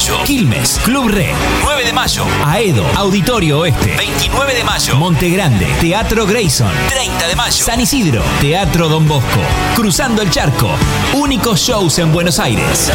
mayo, Quilmes, Club Red. 9 de mayo, Aedo, Auditorio Oeste. 29 de mayo, Monte Grande, Teatro Grayson. 30 de mayo, San Isidro, Teatro Don Bosco. Cruzando el Charco, únicos shows en Buenos Aires.